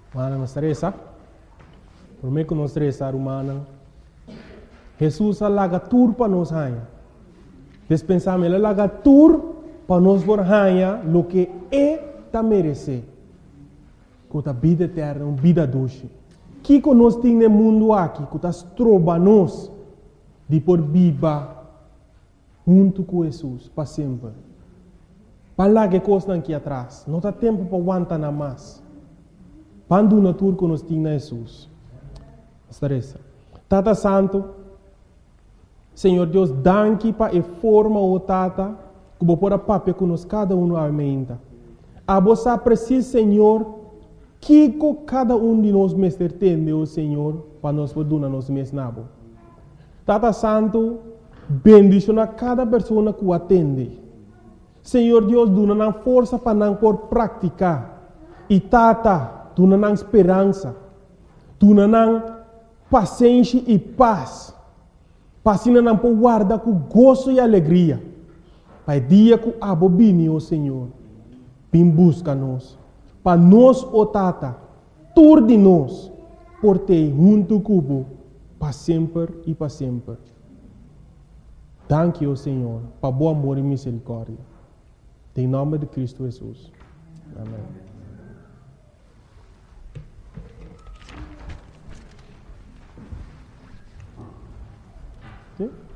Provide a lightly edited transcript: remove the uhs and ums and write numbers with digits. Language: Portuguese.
Mana não estressa. Por mim que não estressa, humana. Jesus alaga tur para nós raia. Despensamos ele alaga tur para nós por raia lo que é ta merece. Com a vida eterna, uma vida doce. Que nós temos no mundo aqui, que está troba nós de por viva junto com Jesus para sempre. Para lá que coisa aqui atrás, não tem tempo para aguentar nada mais. Quando na tour que nós temos Jesus. Tata Santo, Senhor Deus, danke para a forma o Tata, que vou pôr a papel que nós cada um aumenta. A você precisa, Senhor, que cada um de nós mestre tem, o Senhor, para nós poder nos mesnabo. Tata Santo, bendicionar cada pessoa que o atende. Senhor Deus, dona força para não por praticar. E Tata, dona esperança. Dona paciência e paz. Passina não por guardar com gozo e alegria. Pai dia que abobine, o Senhor, vem busca nós. Para nós, o Tata, tur de nós, por ter junto cubo, para sempre e para sempre. Danke, o Senhor, para bom amor e misericórdia. Em nome de Cristo Jesus. Amém. Sim?